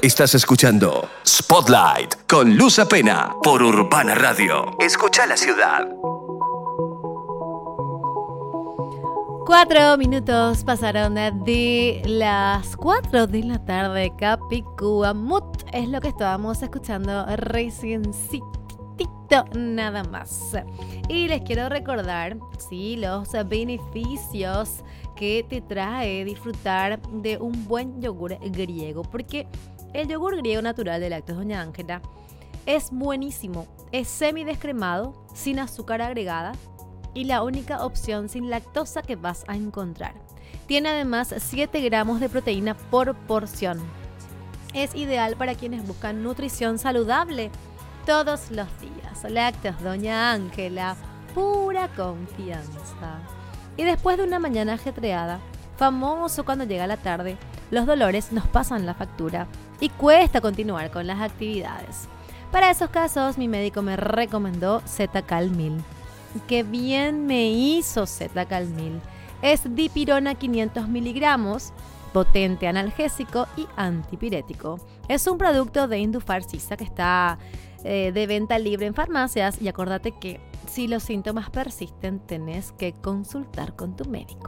Estás escuchando Spotlight con Luz Apena por Urbana Radio. Escucha la ciudad. 4 minutos pasaron de las 4 de la tarde. Capicúa Mut es lo que estábamos escuchando reciencito nada más. Y les quiero recordar, sí, los beneficios que te trae disfrutar de un buen yogur griego, porque el yogur griego natural de Lácteos Doña Ángela es buenísimo. Es semidescremado, sin azúcar agregada y la única opción sin lactosa que vas a encontrar. Tiene además 7 gramos de proteína por porción. Es ideal para quienes buscan nutrición saludable todos los días. Lácteos Doña Ángela, pura confianza. Y después de una mañana ajetreada, famoso cuando llega la tarde, los dolores nos pasan la factura y cuesta continuar con las actividades. Para esos casos, mi médico me recomendó Z-Cal-1000. ¡Qué bien me hizo Z-Cal-1000! Es dipirona 500 miligramos, potente analgésico y antipirético. Es un producto de Indufar-Sisa que está de venta libre en farmacias, y acordate que si los síntomas persisten, tenés que consultar con tu médico.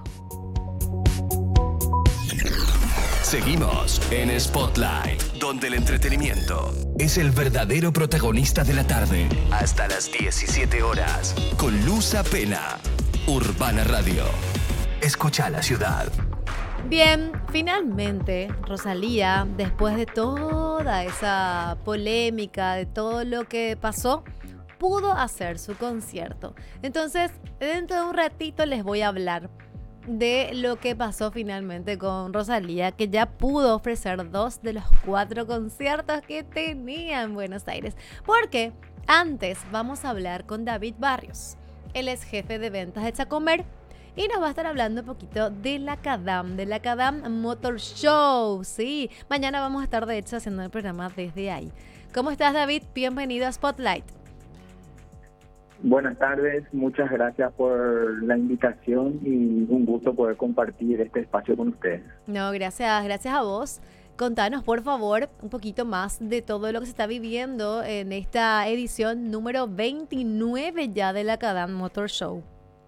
Seguimos en Spotlight, donde el entretenimiento es el verdadero protagonista de la tarde. Hasta las 17 horas, con Luz Apena, Urbana Radio. Escucha la ciudad. Bien, finalmente Rosalía, después de toda esa polémica, de todo lo que pasó, pudo hacer su concierto. Entonces, dentro de un ratito les voy a hablar de lo que pasó finalmente con Rosalía, que ya pudo ofrecer 2 de los 4 conciertos que tenía en Buenos Aires. Porque antes vamos a hablar con David Barrios. Él es jefe de ventas de Chacomer y nos va a estar hablando un poquito de la Cadam Motor Show. Sí, mañana vamos a estar de hecho haciendo el programa desde ahí. ¿Cómo estás, David? Bienvenido a Spotlight. Buenas tardes, muchas gracias por la invitación y un gusto poder compartir este espacio con ustedes. No, gracias a vos. Contanos, por favor, un poquito más de todo lo que se está viviendo en esta edición número 29 ya de la Cadam Motor Show.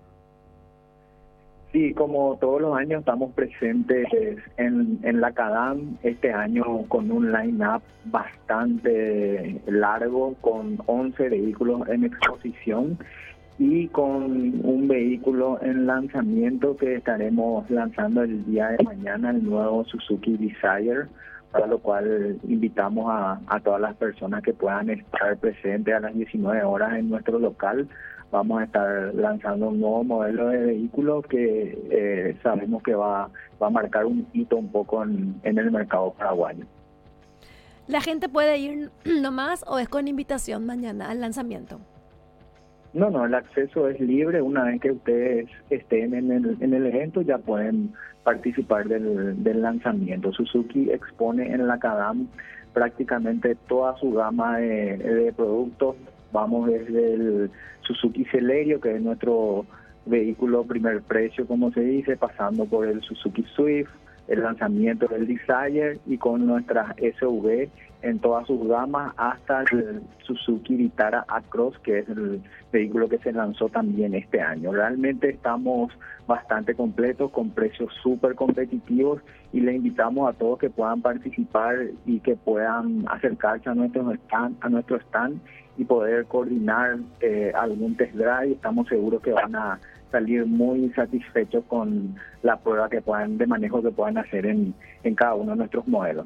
Sí, como todos los años estamos presentes en la Cadam, este año con un line-up bastante largo, con 11 vehículos en exposición y con un vehículo en lanzamiento que estaremos lanzando el día de mañana, el nuevo Suzuki Desire, para lo cual invitamos a todas las personas que puedan estar presentes a las 19 horas en nuestro local. Vamos a estar lanzando un nuevo modelo de vehículo que sabemos que va a marcar un hito un poco en el mercado paraguayo. ¿La gente puede ir nomás o es con invitación mañana al lanzamiento? No, el acceso es libre. Una vez que ustedes estén en el evento ya pueden participar del lanzamiento. Suzuki expone en la Cadam prácticamente toda su gama de productos. Vamos desde el Suzuki Celerio, que es nuestro vehículo primer precio, como se dice, pasando por el Suzuki Swift, el lanzamiento del Desire y con nuestras SUV en todas sus gamas, hasta el Suzuki Vitara Across, que es el vehículo que se lanzó también este año. Realmente estamos bastante completos, con precios súper competitivos, y le invitamos a todos que puedan participar y que puedan acercarse a nuestro stand y poder coordinar algún test drive. Estamos seguros que van a salir muy satisfechos con la prueba de manejo que puedan hacer en cada uno de nuestros modelos.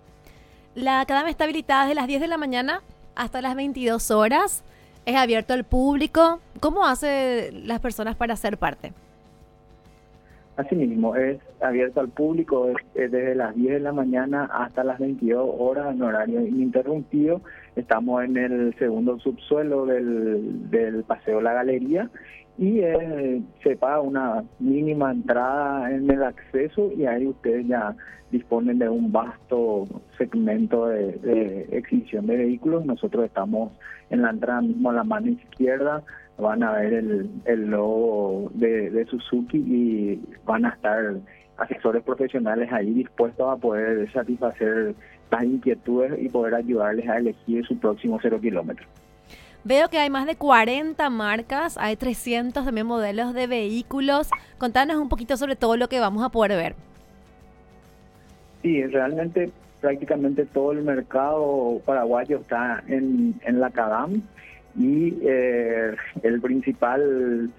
La Cadam está habilitada desde las 10 de la mañana hasta las 22 horas. Es abierto al público. ¿Cómo hacen las personas para ser parte? Asimismo, es abierto al público, es desde las 10 de la mañana hasta las 22 horas en horario ininterrumpido. Estamos en el segundo subsuelo del Paseo La Galería y se paga una mínima entrada en el acceso, y ahí ustedes ya disponen de un vasto segmento de exhibición de vehículos. Nosotros estamos en la entrada mismo a la mano izquierda. Van a ver el logo de Suzuki y van a estar asesores profesionales ahí dispuestos a poder satisfacer las inquietudes y poder ayudarles a elegir su próximo 0 kilómetro. Veo que hay más de 40 marcas, hay 300 también modelos de vehículos. Contanos un poquito sobre todo lo que vamos a poder ver. Sí, realmente prácticamente todo el mercado paraguayo está en la CADAM y el principal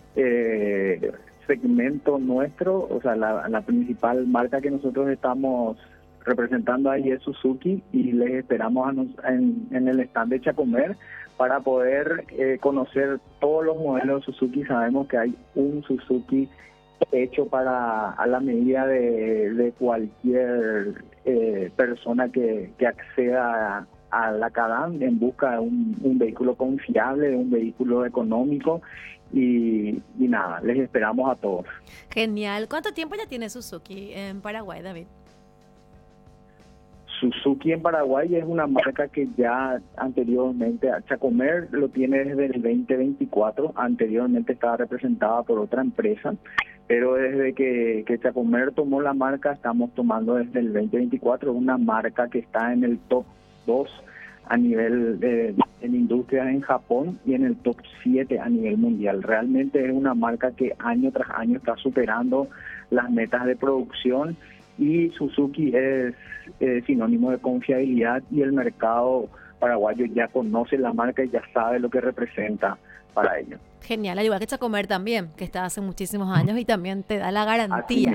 segmento nuestro, o sea, la principal marca que nosotros estamos representando ahí es Suzuki y les esperamos en el stand de Chacomer para poder conocer todos los modelos de Suzuki. Sabemos que hay un Suzuki hecho a la medida de cualquier persona que acceda a la CADAM en busca de un vehículo confiable, de un vehículo económico y nada, les esperamos a todos. Genial. ¿Cuánto tiempo ya tiene Suzuki en Paraguay, David? Suzuki en Paraguay es una marca que ya anteriormente, Chacomer lo tiene desde el 2024, anteriormente estaba representada por otra empresa, pero desde que Chacomer tomó la marca, estamos tomando desde el 2024 una marca que está en el top 2 a nivel en industria en Japón y en el top 7 a nivel mundial. Realmente es una marca que año tras año está superando las metas de producción y Suzuki es sinónimo de confiabilidad y el mercado paraguayo ya conoce la marca y ya sabe lo que representa para ellos. Genial, al igual que Chacomer también, que está hace muchísimos años y también te da la garantía.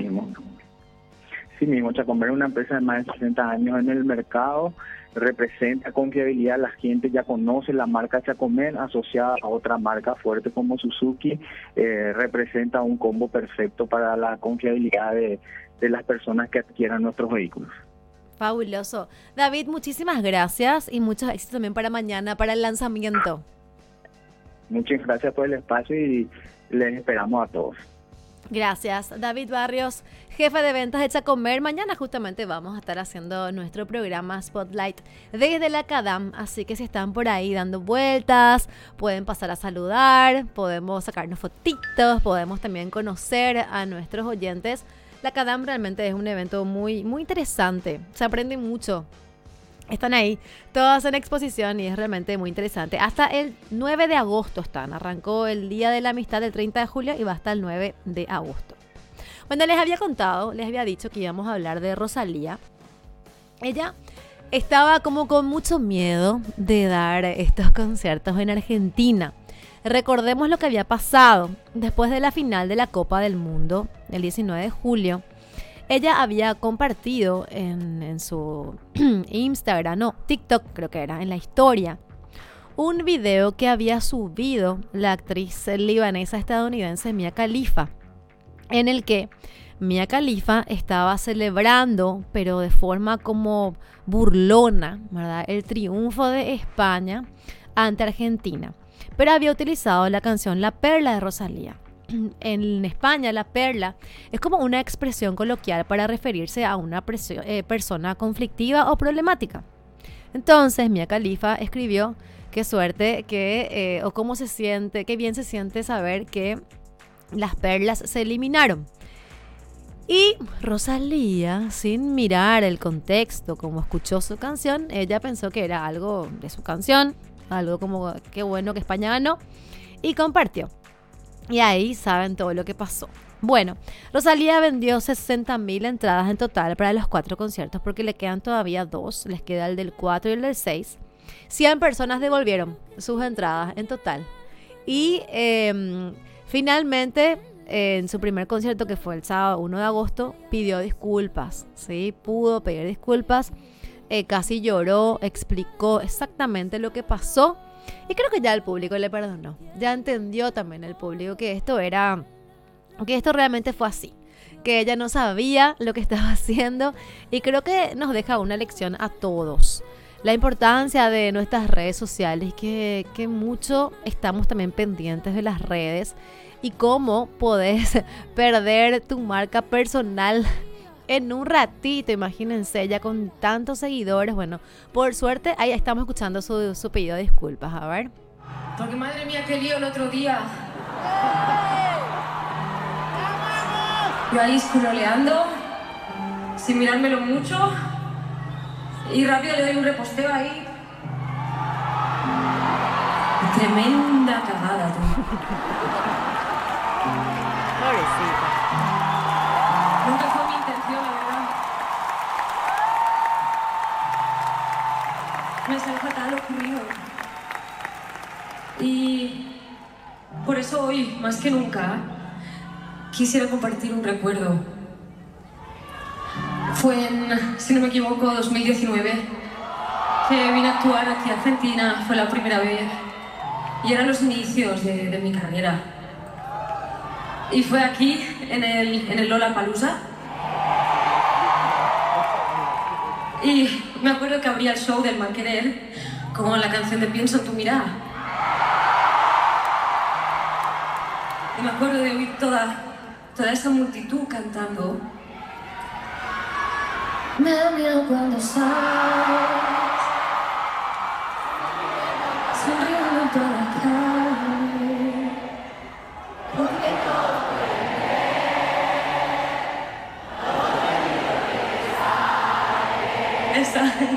Sí mismo, Chacomer es una empresa de más de 60 años en el mercado, representa confiabilidad, la gente ya conoce la marca Chacomer asociada a otra marca fuerte como Suzuki, representa un combo perfecto para la confiabilidad de las personas que adquieran nuestros vehículos. Fabuloso. David, muchísimas gracias y muchos éxitos también para mañana, para el lanzamiento. Muchas gracias por el espacio y les esperamos a todos. Gracias. David Barrios, jefe de ventas de Chacomer. Mañana justamente vamos a estar haciendo nuestro programa Spotlight desde la CADAM, así que si están por ahí dando vueltas, pueden pasar a saludar, podemos sacarnos fotitos, podemos también conocer a nuestros oyentes. La CADAM realmente es un evento muy, muy interesante, se aprende mucho. Están ahí, todas en exposición y es realmente muy interesante. Hasta el 9 de agosto están. Arrancó el Día de la Amistad el 30 de julio y va hasta el 9 de agosto. Bueno, les había dicho que íbamos a hablar de Rosalía. Ella estaba como con mucho miedo de dar estos conciertos en Argentina. Recordemos lo que había pasado después de la final de la Copa del Mundo, el 19 de julio. Ella había compartido en su Instagram, TikTok creo que era, en la historia, un video que había subido la actriz libanesa estadounidense Mia Khalifa, en el que Mia Khalifa estaba celebrando, pero de forma como burlona, ¿verdad?, el triunfo de España ante Argentina. Pero había utilizado la canción La Perla de Rosalía. En España, la perla es como una expresión coloquial para referirse a una persona conflictiva o problemática. Entonces, Mia Khalifa escribió: qué suerte, o cómo se siente, qué bien se siente saber que las perlas se eliminaron. Y Rosalía, sin mirar el contexto, como escuchó su canción, ella pensó que era algo de su canción, algo como qué bueno que España ganó, y compartió. Y ahí saben todo lo que pasó. Bueno, Rosalía vendió 60.000 entradas en total para los 4 conciertos porque le quedan todavía 2. Les queda el del 4 y el del 6. 100 personas devolvieron sus entradas en total. Y finalmente, en su primer concierto, que fue el sábado 1 de agosto, pidió disculpas. ¿Sí? Pudo pedir disculpas. Casi lloró, explicó exactamente lo que pasó. Y creo que ya el público le perdonó. Ya entendió también el público que esto realmente fue así. Que ella no sabía lo que estaba haciendo. Y creo que nos deja una lección a todos. La importancia de nuestras redes sociales. Que mucho estamos también pendientes de las redes. Y cómo podés perder tu marca personal en un ratito. Imagínense, ya con tantos seguidores. Bueno, por suerte ahí estamos escuchando su pedido de disculpas. A ver. Porque madre mía, qué lío el otro día. Yo ahí scrolleando, sin mirármelo mucho, y rápido le doy un reposteo ahí. Tremenda cagada, tú. Pobrecita. Nunca fue mi intención, la verdad. Me salió fatal lo ocurrido. Y por eso hoy, más que nunca, quisiera compartir un recuerdo. Fue en, si no me equivoco, 2019, que vine a actuar aquí a Argentina, fue la primera vez. Y eran los inicios de mi carrera. Y fue aquí, en el Lollapalooza. Y me acuerdo que abría el show del Mal Querer con la canción de Pienso en tu mirada. Y me acuerdo de oír toda esa multitud cantando. Me da miedo cuando sales, sonriendo en toda la calle, porque todo está ahí.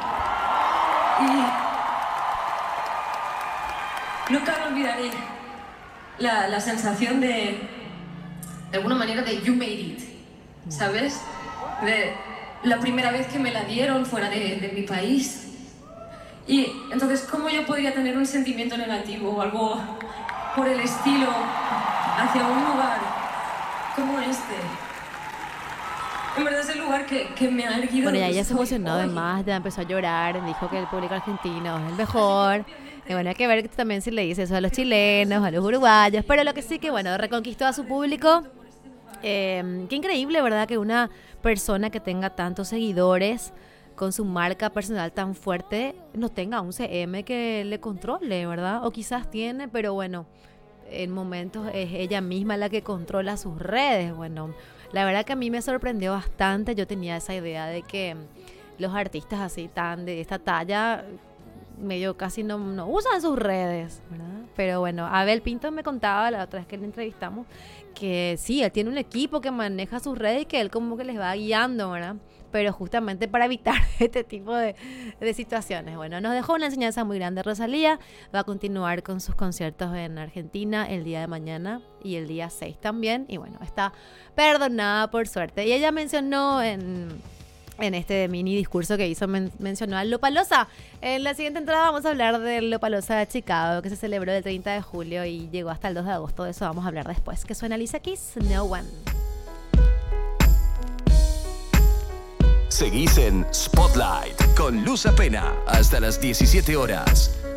Y nunca me olvidaré la sensación de alguna manera de you made it, ¿sabes? De la primera vez que me la dieron fuera de mi país. Y entonces, ¿cómo yo podría tener un sentimiento negativo o algo por el estilo hacia un lugar como este? En verdad es el lugar que me ha erguido. Bueno, ella se emocionó además, ya empezó a llorar, dijo que el público argentino es el mejor. Y bueno, hay que ver también si le dice eso a los chilenos, a los uruguayos, pero lo que sí que, bueno, reconquistó a su público. Qué increíble, ¿verdad? Que una persona que tenga tantos seguidores con su marca personal tan fuerte no tenga un CM que le controle, ¿verdad? O quizás tiene, pero bueno, en momentos es ella misma la que controla sus redes. Bueno, la verdad que a mí me sorprendió bastante. Yo tenía esa idea de que los artistas así tan de esta talla medio casi no usan sus redes, ¿verdad? Pero bueno, Abel Pinto me contaba la otra vez que le entrevistamos que sí, él tiene un equipo que maneja sus redes y que él como que les va guiando, ¿verdad? Pero justamente para evitar este tipo de situaciones. Bueno, nos dejó una enseñanza muy grande. Rosalía va a continuar con sus conciertos en Argentina el día de mañana y el día 6 también. Y bueno, está perdonada por suerte. Y ella mencionó en este mini discurso que hizo, mencionó a Lollapalooza. En la siguiente entrada vamos a hablar del Lollapalooza de Chicago, que se celebró el 30 de julio y llegó hasta el 2 de agosto. De eso vamos a hablar después. Que suena Alicia Keys, No One. Seguís en Spotlight con Luz Apena hasta las 17 horas.